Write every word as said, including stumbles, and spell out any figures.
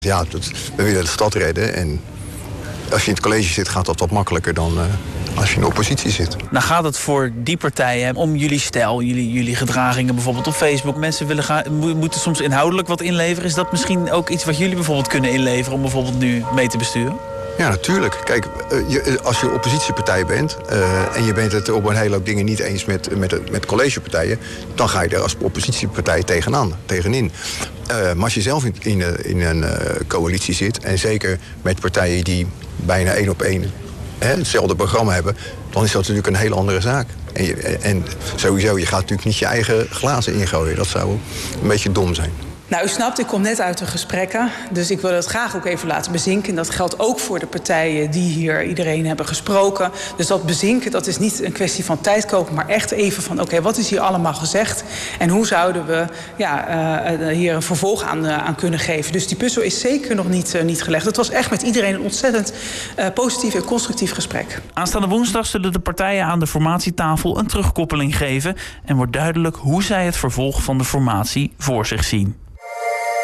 Ja, dat, we willen de stad redden en als je in het college zit gaat dat wat makkelijker dan uh, als je in de oppositie zit. Nou gaat het voor die partijen om jullie stijl, jullie, jullie gedragingen bijvoorbeeld op Facebook. Mensen willen gaan, moeten soms inhoudelijk wat inleveren. Is dat misschien ook iets wat jullie bijvoorbeeld kunnen inleveren om bijvoorbeeld nu mee te besturen? Ja, natuurlijk. Kijk, je, als je oppositiepartij bent uh, en je bent het op een hele hoop dingen niet eens met, met, met collegepartijen, dan ga je er als oppositiepartij tegenaan, tegenin. Uh, maar als je zelf in, in, in een uh, coalitie zit, en zeker met partijen die bijna één op één hè, hetzelfde programma hebben, dan is dat natuurlijk een hele andere zaak. En, je, en sowieso, je gaat natuurlijk niet je eigen glazen ingooien. Dat zou een beetje dom zijn. Nou, u snapt, ik kom net uit de gesprekken, dus ik wil het graag ook even laten bezinken. En dat geldt ook voor de partijen die hier iedereen hebben gesproken. Dus dat bezinken, dat is niet een kwestie van tijd kopen, maar echt even van, oké, okay, wat is hier allemaal gezegd? En hoe zouden we ja, uh, hier een vervolg aan, uh, aan kunnen geven? Dus die puzzel is zeker nog niet, uh, niet gelegd. Het was echt met iedereen een ontzettend uh, positief en constructief gesprek. Aanstaande woensdag zullen de partijen aan de formatietafel een terugkoppeling geven en wordt duidelijk hoe zij het vervolg van de formatie voor zich zien.